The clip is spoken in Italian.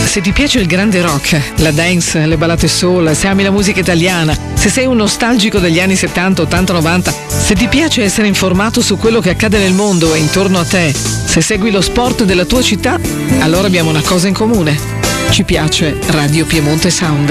se ti piace il grande rock, la dance, le ballate soul, se ami la musica italiana, se sei un nostalgico degli anni 70, 80, 90, se ti piace essere informato su quello che accade nel mondo e intorno a te, se segui lo sport della tua città, allora abbiamo una cosa in comune. Ci piace Radio Piemonte Sound.